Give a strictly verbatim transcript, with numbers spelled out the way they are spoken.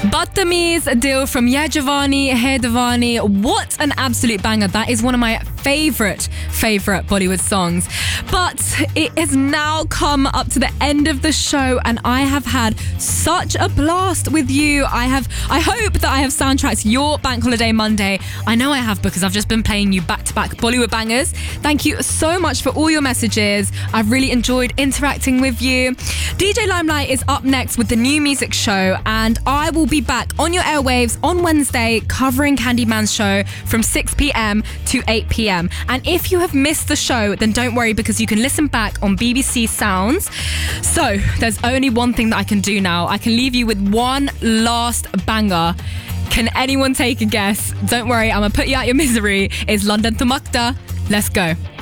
Badtameez Dil from Yeah Giovanni, Hey Divani. What an absolute banger. That is one of my favourite, favourite Bollywood songs. But it has now come up to the end of the show and I have had such a blast with you. I have, I hope that I have soundtracked your Bank Holiday Monday. I know I have because I've just been playing you back-to-back Bollywood bangers. Thank you so much for all your messages. I've really enjoyed interacting with you. D J Limelight is up next with the new music show and I will be back on your airwaves on Wednesday covering Candyman's show from six p.m. to eight p.m. And if you have missed the show, then don't worry because you can listen back on B B C Sounds. So there's only one thing that I can do now. I can leave you with one last banger. Can anyone take a guess? Don't worry, I'm going to put you out your misery. It's London Thumakta. Let's go.